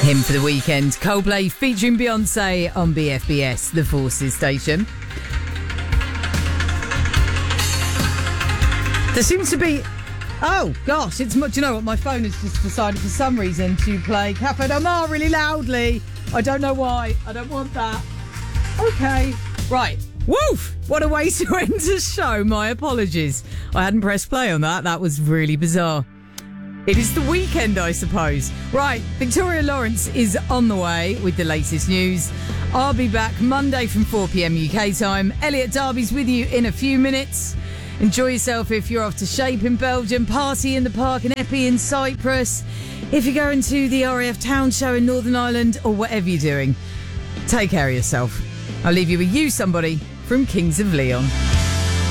Him for the weekend. Coldplay featuring Beyonce on BFBS, the Forces station. There seems to be... Oh, gosh, it's much... You know what? My phone has just decided for some reason to play Cafe Del Mar really loudly. I don't know why. I don't want that. Okay. Right. Woof! What a way to end the show. My apologies. I hadn't pressed play on that. That was really bizarre. It is the weekend, I suppose. Right, Victoria Lawrence is on the way with the latest news. I'll be back Monday from 4pm UK time. Elliot Darby's with you in a few minutes. Enjoy yourself if you're off to Shape in Belgium, party in the park in Eppie in Cyprus. If you're going to the RAF Town Show in Northern Ireland or whatever you're doing, take care of yourself. I'll leave you with You Somebody from Kings of Leon.